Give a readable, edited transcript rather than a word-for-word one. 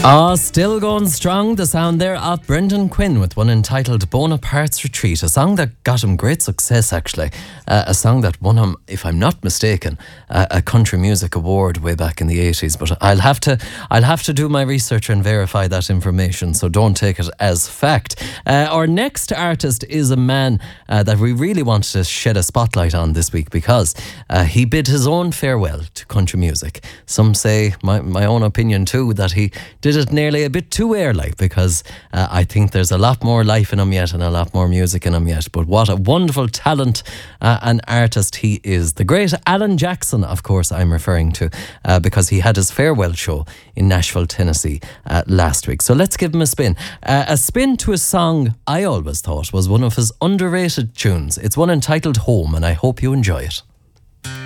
Still going strong, the sound there of Brendan Quinn with one entitled Bonaparte's Retreat, a song that got him great success actually, a song that won him, if I'm not mistaken, a country music award way back in the 80s, but I'll have to do my research and verify that information, so don't take it as fact. Our next artist is a man that we really wanted to shed a spotlight on this week because he bid his own farewell to country music. Some say, my own opinion too, that he did it nearly a bit too early because I think there's a lot more life in him yet and a lot more music in him yet. But what a wonderful talent and artist he is. The great Alan Jackson, of course, I'm referring to because he had his farewell show in Nashville, Tennessee last week. So let's give him a spin. A spin to a song I always thought was one of his underrated tunes. It's one entitled Home, and I hope you enjoy it.